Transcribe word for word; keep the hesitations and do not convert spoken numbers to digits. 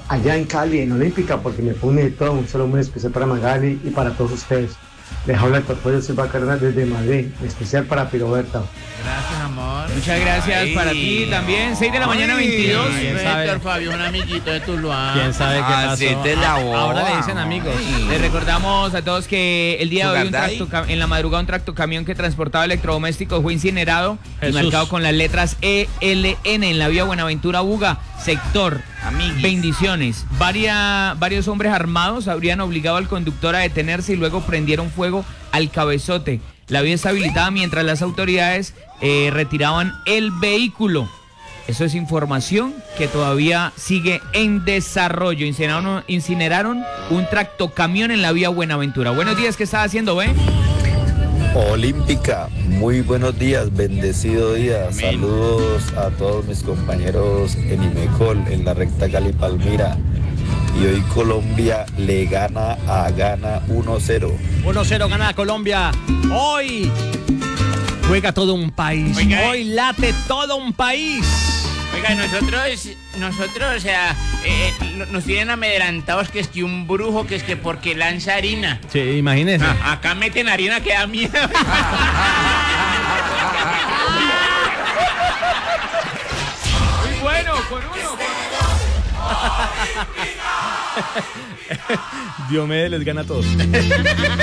allá en Cali, en Olímpica, porque me pone de todo. Un saludo muy especial para Magali y para todos ustedes. Les habla el Torfolio Silva Cárdenas desde Madrid, en especial para Piroberta. Gracias, amor. Muchas gracias. Ay, para ti también. seis de la mañana, veintidós. Víctor Fabio, un amiguito de Tuluá. ¿Quién sabe qué pasó? Hacete la boba. Ahora le dicen amigos. Les recordamos a todos que el día de hoy un tracto, en la madrugada un tractocamión que transportaba electrodomésticos fue incinerado y marcado con las letras E L N en la vía Buenaventura Buga, sector Amiguis. Bendiciones. Varia, varios hombres armados habrían obligado al conductor a detenerse y luego prendieron fuego al cabezote. La vía está habilitada mientras las autoridades eh, retiraban el vehículo. Eso es información que todavía sigue en desarrollo. Incineraron, incineraron un tractocamión en la vía Buenaventura. Buenos días, ¿qué estás haciendo, ve? Olímpica, muy buenos días, bendecido día. Amén. Saludos a todos mis compañeros en Imecol, en la recta Cali Palmira. Y hoy Colombia le gana a Ghana uno cero. uno cero gana Colombia. Hoy juega todo un país. Oiga, hoy late todo un país. Oiga, nosotros, nosotros, o sea, eh, nos tienen amedrentados que es que un brujo, que es que porque lanza harina. Sí, imagínese. Ah, acá meten harina que da miedo. Muy bueno, con uno. Diomedes les gana a todos.